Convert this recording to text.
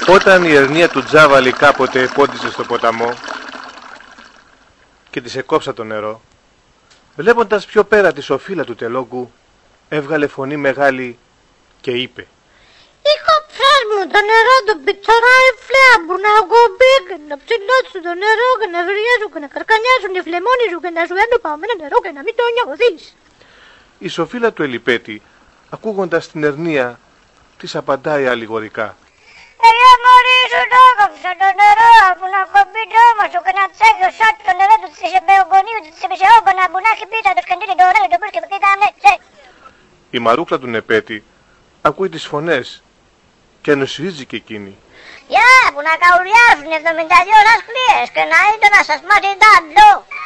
Όταν η ερνία του Τζάβαλη κάποτε πόντισε στο ποταμό και της εκόψα το νερό, βλέποντας πιο πέρα τη σοφίλα του τελόγκου, έβγαλε φωνή μεγάλη και είπε: «Είχα μου το νερό του πιτσοράει φλέαμπου να αγκομπήκε, να ψηλώσουν το νερό και να βριάζουν και να καρκανιάζουν οι φλεμόνοι σου και να σου έρνουν παμμένα νερό και να μην το νιώθεις». Η σοφίλα του Ελιπέτη, ακούγοντας την ερνία, της απαντάει αλληγορικά: «Εγώ μωρί σου το έκοψα το νερό που να κομπεί το ώμα σου και να τσέχει ο σάτ το νερό του της εμπεογονίου του της επισεόγκονα που να έχει πίτα το σκεντήρι το ωραίο το πούς και πήκαμε τσε». Η μαρούκλα του Νεπέτη ακούει τις φωνές και νοσηρίζει και εκείνη: «Για που να καουριάσουν 72 ώρες κλίες και να είναι να σας μάθει τάντο».